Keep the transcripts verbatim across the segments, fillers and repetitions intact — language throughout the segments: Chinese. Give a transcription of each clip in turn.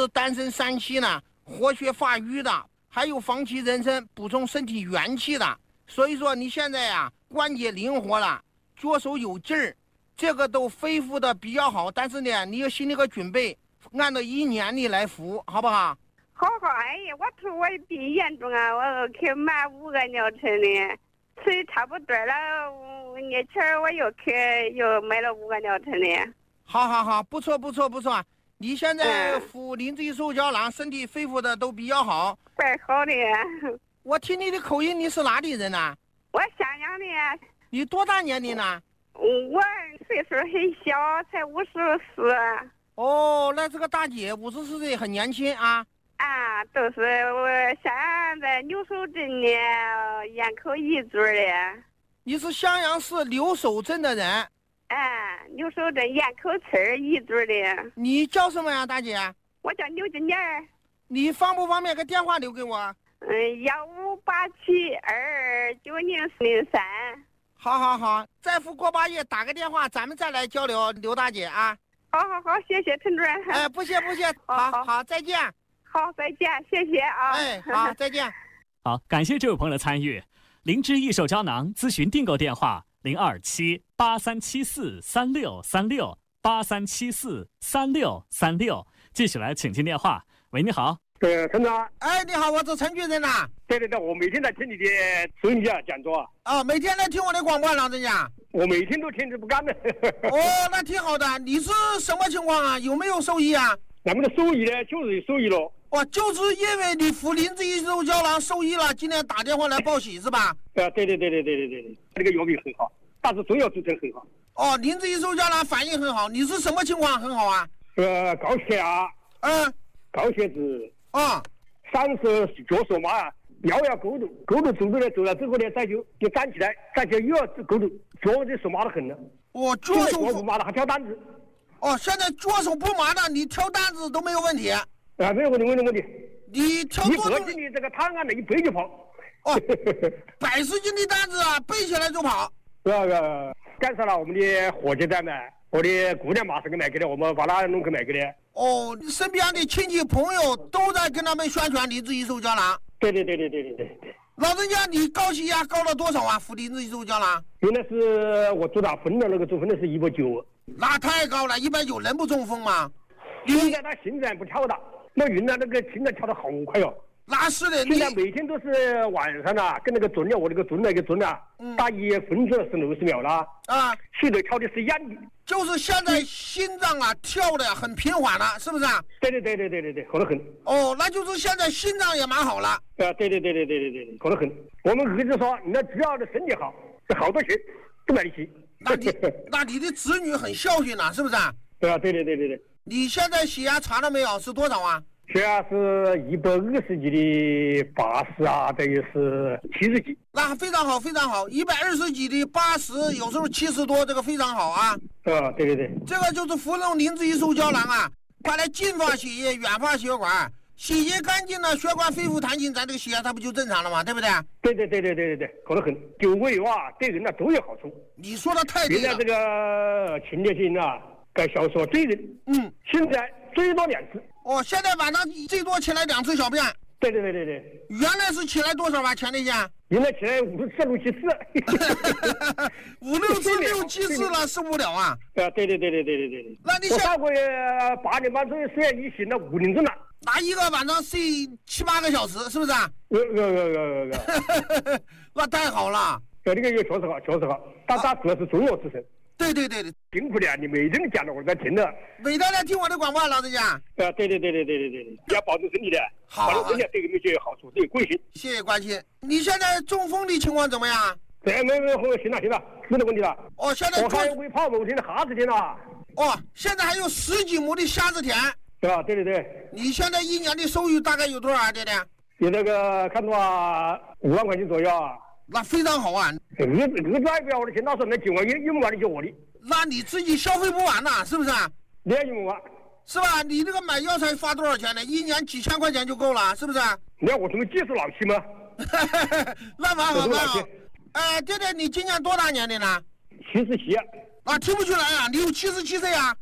是单身三期呢，活血发育的，还有防其人参，补充身体元气的。所以说你现在呀、啊，关节灵活了，脚手有劲儿，这个都恢复的比较好。但是呢，你有心里个准备，按照一年里来服，好不好？ 好好，哎呀，我说我病严重啊，我去买五个疗程的，所以差不多了。年前我又去又买了五个疗程的。 好好好，不错不错不错。你现在服灵芝手胶囊，身体恢复的都比较好。 怪好的。 我听你的口音，你是哪里人呢、啊？ 我襄阳的。 你多大年龄呢？ 我岁数很小，才五十四。 哦，那这个大姐五十四岁，很年轻啊。 啊，都是我襄阳在留守镇的堰口一嘴的。 你是襄阳市留守镇的人？ 哎，留守镇堰口村一嘴的。 你叫什么呀，大姐？ 我叫刘金莲。 你方不方便个电话留给我？ 嗯，幺五八七二二九零零三。 好好好，再付过八月打个电话，咱们再来交流，刘大姐啊。 好好好，谢谢陈主任。 哎，不谢不谢，好 好, 好, 好，再见。 好，再见，谢谢啊。 哎，好，再见。 好，感谢这位朋友的参与。灵芝益寿胶囊咨询订购电话零二七八三七四三六三六八三七四三六三六。继续来请进电话。喂，你好。 对，陈长。 哎，你好，我是陈巨人呐。 对对对，我每天在听你的收音机啊讲座啊。 啊，每天来听我的广播，老人家。 我每天都听着不干的。 哦，那挺好的。你是什么情况啊？有没有受益啊？ 咱们的受益呢，就是受益了。 哇，就是因为你服灵芝益寿胶囊受益了，今天打电话来报喜是吧？ 啊，对对对对对对对对，这个药品很好，但是中药组成很好。 哦，灵芝益寿胶囊反应很好，你是什么情况很好啊？ 呃，高血压， 嗯， 高血脂， 啊， 三是脚手麻啊，腰要勾住，勾住走路呢，走了之后呢，再就就站起来，站起来又要勾住，脚就手麻得很了。 我脚手不麻的还挑担子。 哦，现在脚手不麻的，你挑担子都没有问题。 啊，没有问题，没有问题。 你挑多重？你这个摊案的一背就跑。 哦，百十斤的担子啊，背起来就跑。 那个干啥了？我们的伙计在买，我的姑娘马上给买给的，我们把那弄去买给的。 哦，你身边的亲戚朋友都在跟他们宣传灵芝益寿胶囊。 对对对对对对对对。 老人家，你高血压高了多少啊？服灵芝益寿胶囊？ 原来是我做打分的那个中风的是一百九。 那太高了，一百九人不中风吗？ 现在他心脏不跳的。那云南那个心脏跳得好快哦， 那是的。 现在每天都是晚上啊，跟那个钟啊，我那个钟那个钟啊，嗯、大一分钟是六十秒了啊， 心里跳的是一样的。 就是现在心脏啊跳的很平缓了，是不是啊？ 对对对对对对对，好得很。 哦，那就是现在心脏也蛮好了。 啊，对对对对对对对对，好得很。我们儿子说，你那只要的身体好，这好多钱都买得起。 那你那你的子女很孝顺了，是不是啊？ 对啊，对对对对对。 你现在血压查了没有？是多少啊？ 血压是一百二十几的八十啊，等于是七十几。 那非常好，非常好。一百二十几的八十，有时候七十多，这个非常好啊。 啊，对对对。 这个就是服用灵芝益寿胶囊啊，它来净化血液，软化血管，血液干净了，血管恢复弹性，咱这个血压它不就正常了吗？对不对？ 对对对对对对对，好得很。九味啊，对人呢都有好处。 你说的太对了。 现在这个前列腺啊，该小说对人， 嗯，现在最多两次。 哦，现在晚上最多起来两次小便。 对对对对对。 原来是起来多少吧？前列腺？ 原来起来五次六七次。 五六次六七次了，受不了啊！ 啊，对对对对对对对。 那你我上个月八点半睡睡一醒了五点钟了。 那一个晚上睡七八个小时，是不是啊？ 呃呃呃呃呃。 那太好了。 这个也确实好，确实好。但它主要是中药制成。 对对对对， 辛苦的，你每天讲的我在听的。 每天来听我的广播，老人家。 啊，对对对对对对对对，要保重身体的， 好， 保重身体对你们就有好处，这有关心。 谢谢关心。你现在中风的情况怎么样？ 对，没没没，行了行了，没得问题了。 哦，现在我还有微泡某天的哈子田了。 哦，现在还有十几亩的虾子田。 对吧？对对对。 你现在一年的收入大概有多少啊，爹爹？ 有那个看的话五万块钱左右啊。 那非常好啊！ 儿子儿子还不要我的钱，他说那九万一用不完的就我的。 那你自己消费不完呐，是不是？ 你也用不完， 是吧？你这个买药材花多少钱呢？一年几千块钱就够了，是不是？ 你要我什么技术老七吗？ 那蛮好，蛮好。哎，爹爹，你今年多大年龄了？ 七十七。 啊，听不出来啊，你有七十七岁啊？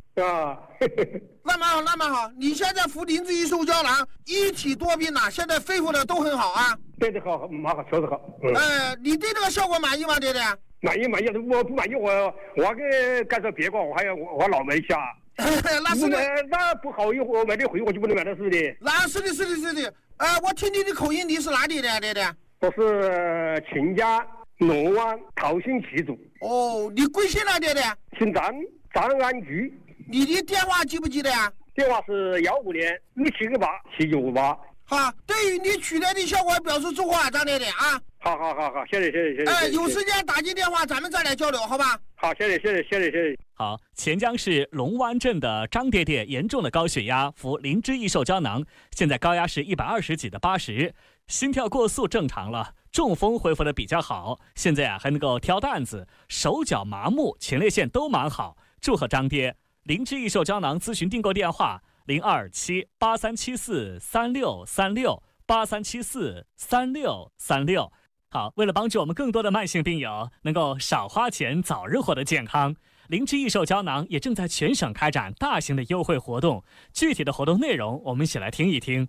啊， 那蛮好，那蛮好。你现在服灵芝益寿胶囊，一体多病呐、啊，现在恢复的都很好啊。 对的，好，蛮好，确实好。嗯、 呃，你对这个效果满意吗，爹爹？ 满意，满意。我不满意，我我给介绍别个，我还要我我老买一下。 那是的， 那不好，一会儿买的回我就不能买了，是的。 那是的，是的，是的。呃，我听你的口音，你是哪里的，爹爹？ 我是秦家龙湾桃兴七组。 哦，你贵姓了，爹爹？ 姓张，张安菊。 你的电话记不记得呀？ 电话是幺五年一七个八七九五八。 好，对于你取来的效果表示祝贺，张爹爹啊！ 好好好好，谢谢谢谢谢谢。 哎，有时间打进电话，咱们再来交流，好吧？ 好，谢谢谢谢谢谢谢谢。 好，钱江市龙湾镇的张爹爹严重的高血压，服灵芝益寿胶囊，现在高压是一百二十几的八十，心跳过速正常了，中风恢复的比较好，现在啊还能够挑担子，手脚麻木，前列腺都蛮好，祝贺张爹！灵芝益寿胶囊咨询订购电话零二七八三七四三六三六八三七四三六三六。好，为了帮助我们更多的慢性病友能够少花钱，早日获得健康，灵芝益寿胶囊也正在全省开展大型的优惠活动。具体的活动内容，我们一起来听一听。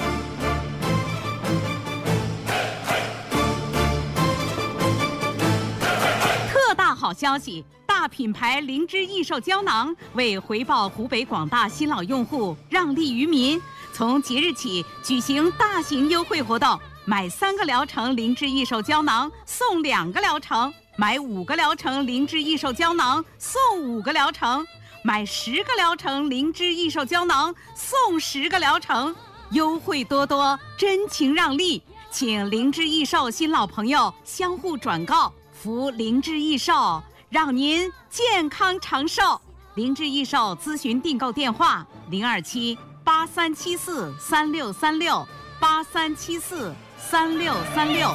特大好消息！大品牌灵芝益寿胶囊为回报湖北广大新老用户，让利于民，从即日起举行大型优惠活动。买三个疗程灵芝益寿胶囊送两个疗程，买五个疗程灵芝益寿胶囊送五个疗程，买十个疗程灵芝益寿胶囊送十个疗程，优惠多多，真情让利，请灵芝益寿新老朋友相互转告，服灵芝益寿，让您健康长寿。灵芝益寿咨询订购电话零二七八三七四三六三六八三七四三六三六。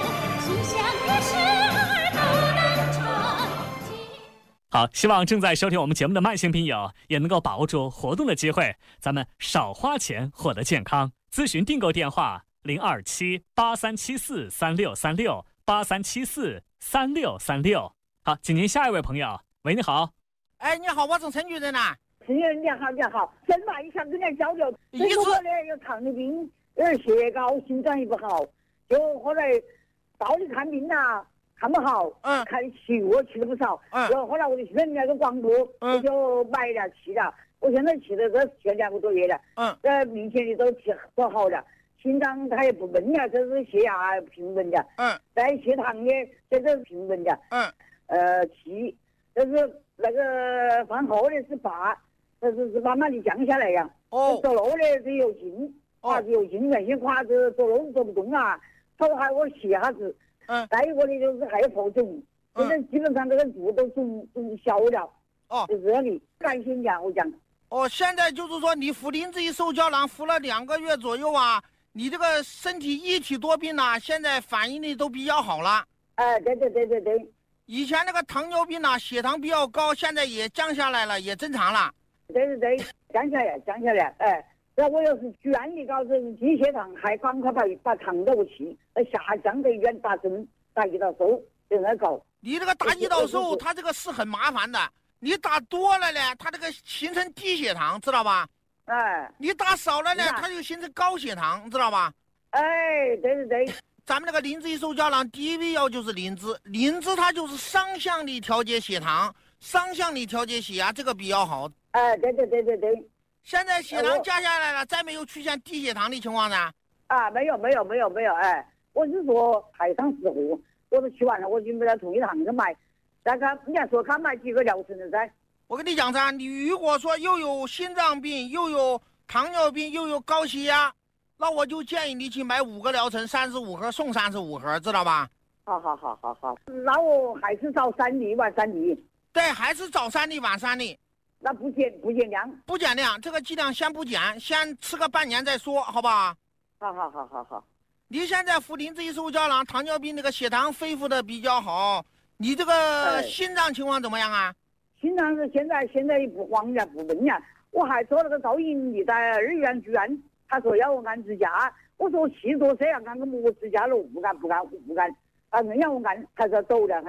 好，希望正在收听我们节目的慢性病友也能够把握住活动的机会，咱们少花钱获得健康。咨询订购电话零二七八三七四三六三六八三七四三六三六。好，请您下一位朋友。喂，你好。 哎，你好，我是陈主任呐。 陈主任你好，你好，真嘛，你想跟人家交流。 你是我呢有糖尿病，有点血高，心脏也不好，就后来到处看病呐、看不好， 嗯， 看去我去了不少， 嗯， 然后后来我就去了那个广播， 嗯， 我就买了去了，我现在去了这去两个多月了， 嗯， 这明显的都去都好了，心脏它也不闷了，这是血压平稳的， 嗯， 在血糖也这是平稳的， 嗯， 呃气，这是那个饭后的是八，这是是慢慢的降下来呀， 哦， 走路呢是有劲。胯子有劲，原先胯子走路走不动啊，手还我斜下子， 嗯， 再一个呢就是还有浮肿，现在基本上这个肚都肿肿消了， 哦， 就这里，感谢你啊，我讲。 哦，现在就是说你服灵芝益寿胶囊服了两个月左右啊，你这个身体一体多病呢、啊，现在反应的都比较好了。 哎、呃，对对对对对。 以前那个糖尿病呢、啊，血糖比较高，现在也降下来了，也正常了。 对对对，降下来，降下来，哎。那我要是居然你搞这低血糖，还赶快把把糖都去，那下降的院打针打胰岛素，就那搞。 你这个打胰岛素，它这个是很麻烦的。你打多了呢，它这个形成低血糖，知道吧？ 哎。 你打少了呢，它就形成高血糖，知道吧？ 哎，对对对。 咱们那个灵芝益寿胶囊，第一味药就是灵芝，灵芝它就是双向的调节血糖，双向的调节血压，这个比较好。 哎，对对对对对。 现在血糖降下来了，再没有出现低血糖的情况呢？ 啊，没有没有没有没有，哎，我是说海上死活，我都去完了，我就没在同一趟去买，那个人家说看买几个疗程的噻。 我跟你讲噻，你如果说又有心脏病，又有糖尿病，又有高血压，那我就建议你去买五个疗程，三十五盒送三十五盒，知道吧？ 好好好好好，那我还是早三粒晚三粒。 对，还是早三粒晚三粒。 那不减不减量， 不减量，这个剂量先不减，先吃个半年再说，好吧？ 好好好好好。 你现在服灵芝益寿胶囊，糖尿病那个血糖恢复的比较好，你这个心脏情况怎么样啊？ 心脏是现在现在不慌呀不闷呀，我还做了个造影仪在二院住院，他说要我按支架，我说七十多岁啊，按个么支架了，不敢不敢不敢，啊硬要我按，还是要走了还讲。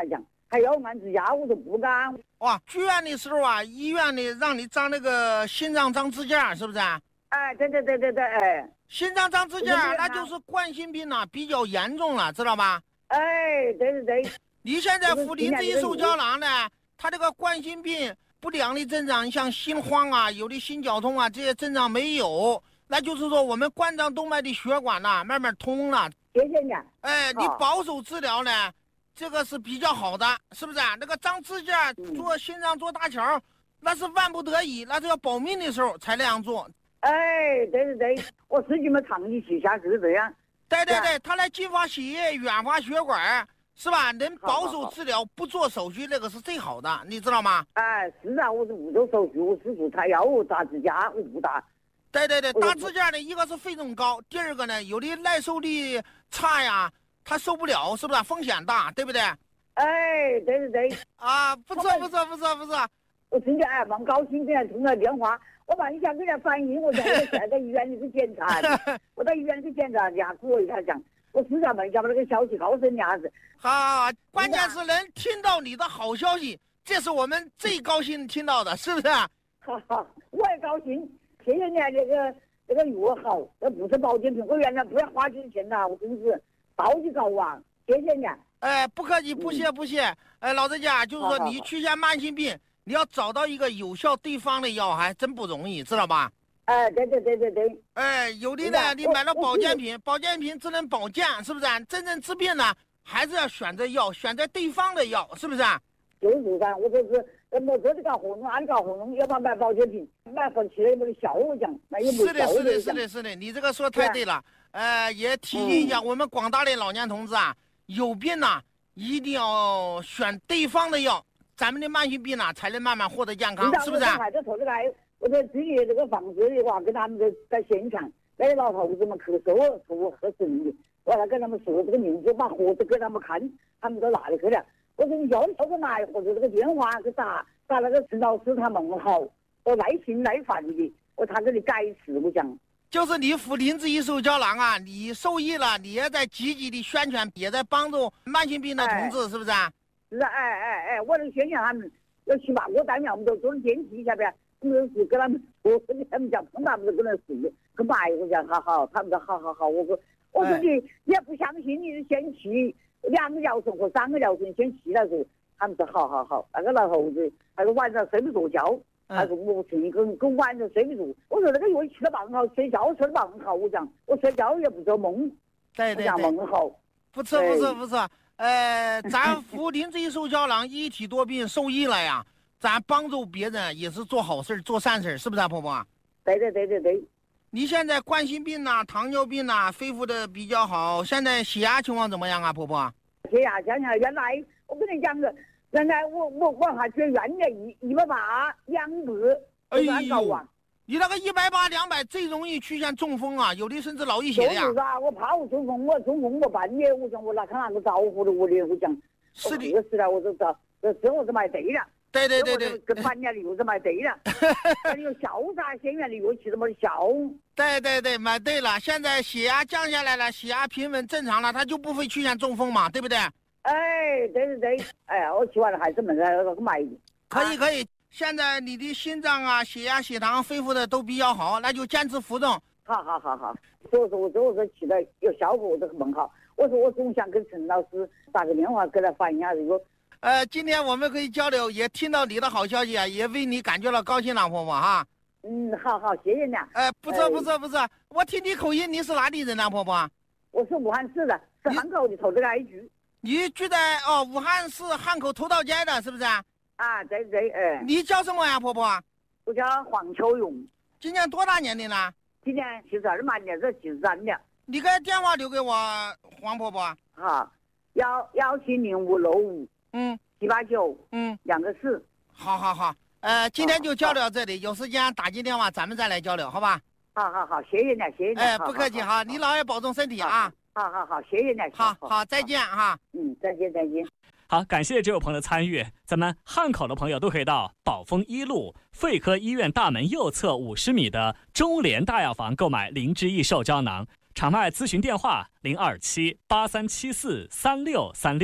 还要俺自家，我说不敢。 哇，住院的时候啊，医院里让你长那个心脏长支架，是不是？ 哎，对对对对对，哎， 心脏长支架，那就是冠心病啊，比较严重了，知道吧？ 哎，对对对。 你现在服磷脂异瘦胶囊呢，它这个冠心病不良的症状，像心慌啊、有的心绞痛啊这些症状没有，那就是说我们冠状动脉的血管呐、啊、慢慢通了。 谢谢你。 哎，你保守治疗呢，这个是比较好的，是不是啊？那个长支架做心脏做搭桥，嗯、那是万不得已，那是要保命的时候才那样做。 哎，对对对，我自己嘛长期去下是这样。 对对对，他来净化血液、软化血管，是吧？能保守治疗，不做手续，那个是最好的，你知道吗？ 哎，是啊，我是不做手续，我是做擦药、打支架，我不打。 对对对，打支架呢，一个是费用高，第二个呢，有的耐受力差呀，他受不了，是不是？风险大，对不对？ 哎，对对对。 啊，不错不错不错不错。 我今天哎蛮高兴，给他通了电话。我把一下给他反映，我在我现在在医院里去检查，我到医院去检查一下，过一下讲，我实在没想把这个消息告诉你伢子。 好，关键是能听到你的好消息，这是我们最高兴听到的，是不是？ 哈哈，我也高兴，谢谢你啊，这个这个药好，这不是保健品，我原来不要花这钱呐，我真是高级高啊，谢谢你。 哎，不客气，不谢不谢。哎，老人家就是说你去下慢性病。你要找到一个有效对方的药还真不容易，知道吧？ 哎，对对对对对。 哎，有的呢，你买了保健品，保健品只能保健，是不是？真正治病呢，还是要选择药，选择对方的药，是不是？ 就是噻，我说是，我这里搞活动，那里搞活动，要不然买保健品，买回去了有没得效果讲，那有没是的，是的，是的，是的，你这个说太对了。呃，也提醒一下我们广大的老年同志啊，有病呢，一定要选对方的药。咱们的慢性病呢、啊，才能慢慢获得健康，是不是？ 还在头这个，我在自己这个房子里哇，跟他们在在现场，那些老头子们咳嗽、吐喝水的，我来跟他们说这个名字，把盒子给他们看，他们到哪里去了？我说你要抽个来，或者这个电话去打打那个陈老师，他们好，我耐心耐烦的，我他这里改一次，我讲。 就是你服磷脂异瘦胶囊啊，你受益了，你也在积极的宣传，也在帮助慢性病的同志，哎、是不是啊？ 是啊，哎哎哎，我能宣传他们，要去把我单位我们都做了电梯，晓得不？我们是跟他们说，他们讲碰他们都跟他说，跟买我讲好好，他们说好好好，我说我说你你也不相信，你先去两个疗程或三个疗程先去了说，他们说好好好，那个老头子他说晚上睡不着觉，他说我睡跟跟晚上睡不着，我说那个药吃的蛮好，睡觉睡的蛮好，我讲我睡觉也不做梦， 对对对， 梦好， 不错不错不错。呃，咱服磷脂异瘦胶囊一体多病受益了呀，咱帮助别人也是做好事做善事，是不是啊，婆婆？ 对对对对对。 你现在冠心病呐、啊、糖尿病呐、啊、恢复的比较好，现在血压情况怎么样啊，婆婆？ 血压想想原来我跟你讲个，原来我我我还去院里一一百八两百， 哎呦，你那个一百八两百最容易出现中风啊，有的甚至脑溢血的呀。 就是啊，我怕我中风，我中风我半夜我讲我哪看哪个招呼的我的，我讲是的， 是的，我就找这这我是买对了。 对对对对， 跟半年的又是买对了。你有效噻，现在的药其实没效。 对对对，买对了。现在血压降下来了，血压平稳正常了，它就不会出现中风嘛，对不对？ 哎，对对对，哎呀，我吃完了还是没得那个买的。 可以可以。现在你的心脏啊、血压、血糖恢复的都比较好，那就坚持服用。 好好好好，所以说我这个吃的有效果，这个蛮好。我说我总想跟陈老师打个电话给他反映下这个。 呃，今天我们可以交流，也听到你的好消息啊，也为你感觉到高兴了，婆婆哈。 嗯，好好，谢谢你。 哎、呃，不错不错不错，我听你口音，你是哪里人呢、啊，婆婆？ 我是武汉市的，是汉口的头这个挨居。 你住在哦武汉市汉口头道街的，是不是？ 啊，对对，哎。 你叫什么呀，婆婆？ 我叫黄秋勇。 今年多大年龄了？ 今年七十二满年，这七十三了。 你给电话留给我，黄婆婆。 好，幺幺七零五六五。 嗯。 七八九。 嗯。 两个四。 好好好，呃，今天就交流到这里，有时间打进电话，咱们再来交流，好吧？ 好好好，谢谢你，谢谢你。 哎，不客气哈，你老爷保重身体啊。 好好好，谢谢你。 好好，再见哈。 嗯，再见再见。 好，感谢这位朋友的参与。咱们汉口的朋友都可以到宝丰一路肺科医院大门右侧五十米的中联大药房购买灵芝益寿胶囊。场外咨询电话零二七八三七四三六三六。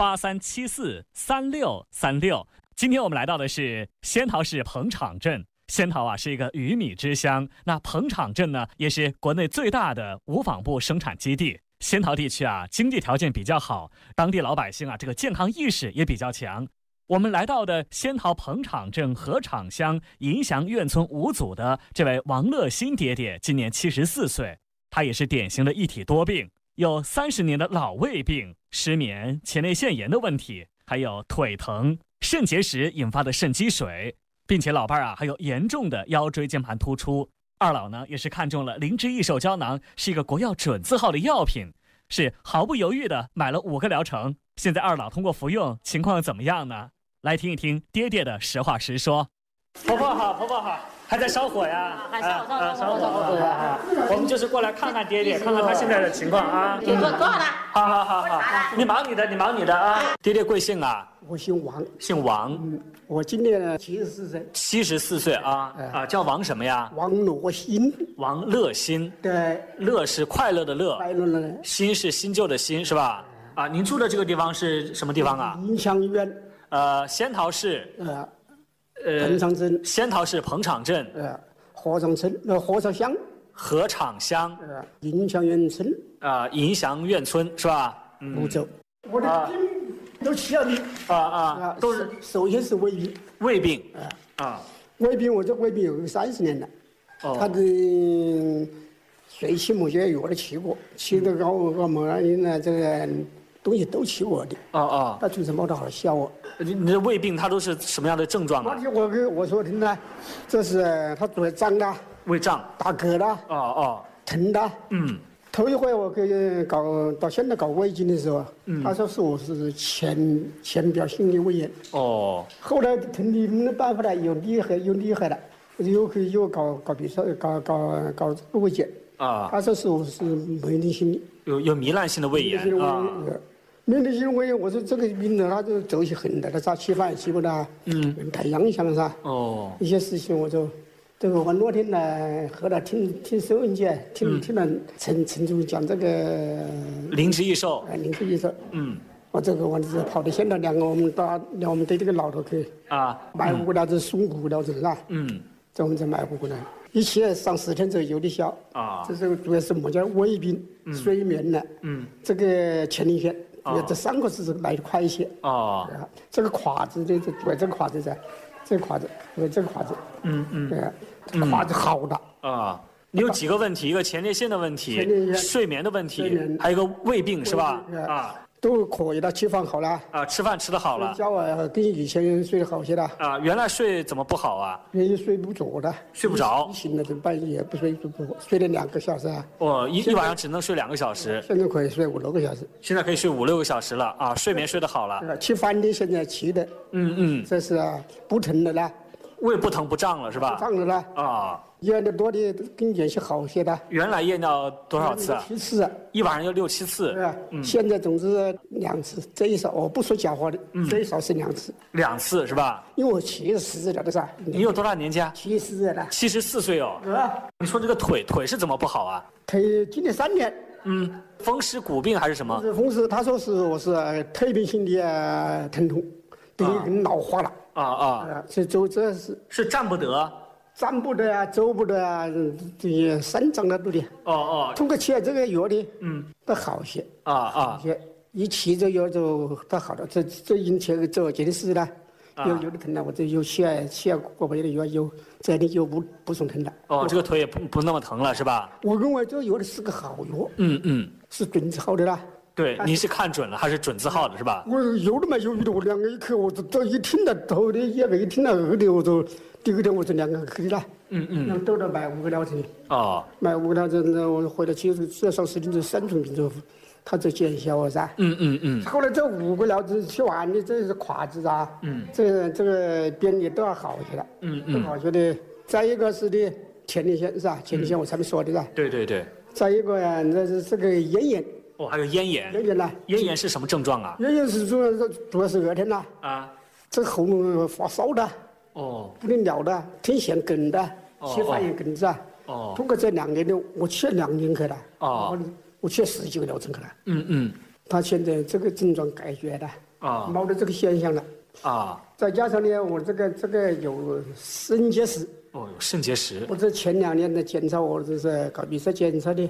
八三七四三六三六。今天我们来到的是仙桃市彭场镇。仙桃啊是一个鱼米之乡，那彭场镇呢也是国内最大的无纺布生产基地。仙桃地区啊经济条件比较好，当地老百姓啊这个健康意识也比较强。我们来到的仙桃彭场镇河场乡银祥院村五组的这位王乐新爹爹，今年七十四岁，他也是典型的一体多病，有三十年的老胃病、失眠、前列腺炎的问题，还有腿疼、肾结石引发的肾积水，并且老伴儿啊还有严重的腰椎间盘突出。二老呢也是看中了灵芝益寿胶囊，是一个国药准字号的药品，是毫不犹豫的买了五个疗程。现在二老通过服用，情况怎么样呢？来听一听爹爹的实话实说。婆婆好，婆婆好，还在烧火呀？ 还烧烧烧烧烧烧。我们就是过来看看爹爹，看看他现在的情况啊。 多多少了？ 好好好好，你忙你的，你忙你的啊。爹爹贵姓啊？ 我姓王。 姓王。 嗯，我今年七十四岁。 七十四岁啊啊，叫王什么呀？ 王乐新。 王乐新。对，乐是快乐的乐， 快乐的。 新是新旧的新，是吧？啊，您住的这个地方是什么地方啊？ 银祥院。 呃，仙桃市， 呃，呃，彭场镇， 仙桃市彭场镇， 呃，河场村，呃，河场乡， 河场乡， 呃，银祥院村， 啊，银祥院村是吧？ 泸州，我的病都起了病， 啊啊，都是首先是胃病， 胃病， 啊啊，胃病我这胃病有三十年了， 哦， 他的睡起某些药都吃过，吃的高高么呢这个东西都吃过的， 哦哦， 他就是没得好笑哦。 你你的胃病它都是什么样的症状啊？ 我给我说听呢，这是他胃胀的， 胃胀， 打嗝的， 哦哦， 疼的， 嗯。 头一回我给搞到现在搞胃镜的时候，嗯、他说是我是前前表性的胃炎。哦。后来疼的没办法了，又厉害又厉害了，我就又可以又搞搞比赛，搞搞搞胃镜。啊。他说是我是梅林性的。有有糜烂性的胃炎啊。梅林性的胃炎，我说这个病呢，他就走起很大的，咋吃饭也吃不到，嗯，太影响了噻。哦。一些事情我就。这个我那天呢，后来听听收音机，听、嗯、听了陈陈总讲这个灵芝益寿，哎，灵芝益寿，嗯，我这个我是跑到现场两个我们到我们对这个老头去啊，买五个疗程送五个疗程是吧？嗯，这我们再买五个呢，一起上十天左右有的效啊。这是主要是么叫胃病、嗯、睡眠呢，嗯，这个前列腺，主要这三个是来得快一些啊。这个胯子这这主要这个胯子噻。这个胯子，对这个胯子，嗯嗯，对，胯子好大啊！你有几个问题？一个前列腺的问题，睡眠的问题，还有一个胃病是吧？啊，都可以了，吃饭好了啊，吃饭吃得好了，睡觉啊跟以前睡得好些了啊。原来睡怎么不好啊？原来睡不着的，睡不着，一醒了就半夜不睡就不睡了两个小时啊。哦，一一晚上只能睡两个小时，现在可以睡五六个小时。现在可以睡五六个小时了啊，睡眠睡得好了。吃饭的现在吃的，嗯嗯，这是啊，不疼了啦，胃不疼不胀了是吧？不胀了啦啊。验的多的跟原先好些的。原来验到多少次啊？七次，一晚上要六七次。对啊，嗯、现在总之两次，最少我不说假话的，嗯、最少是两次。两次是吧？因为我七十四了的噻。你有多大年纪啊？七十四了。七十四岁哦。啊。你说这个腿腿是怎么不好啊？腿今年三年。嗯。风湿骨病还是什么？是风湿，他说是我是退病性的疼痛，等于跟老化了。啊啊。这走这是是站不得。站不得啊，走不得啊，这些生长了都的。哦哦。通过吃这个药的，嗯，都好些。啊啊。些一吃这药就都好了。这这引起这这件事呢，有有的疼了，我这有吃吃过别的药有，这里就不不送疼了。哦，这个腿也不不那么疼了是吧？我认为这个药的是个好药。嗯嗯。是准字号的啦。对，你是看准了还是准字号的是吧？我有的嘛有的，我两个一克，我这这一听了头的，一个一听了二的，我就。第二天我就两个可以了，嗯嗯，然后都到买五个疗程，哦，买五个疗程，我回来去只要上十天就三重病之后，他就见效了噻，嗯嗯嗯。后来这五个疗程吃完的，这是胯子啊，嗯，这这个边也都要好些了，嗯嗯，都好些的。再一个是的前列腺是吧？前列腺我才没说的是吧？对对对。再一个呀，那是这个咽炎。哦，还有咽炎。咽炎呢？咽炎是什么症状啊？咽炎是主要是主要是热天呐，啊，这喉咙发烧的。哦，不能聊的，挺想梗的，吃饭也梗子啊。哦，通过这两年的，我去了两年去了。哦，我去了十几个疗程去了。嗯嗯，他现在这个症状解决了。 啊，没得这个现象了啊。再加上呢，我这个这个有肾结石。哦，有肾结石。我这前两年的检查，我这是搞鼻塞检查的，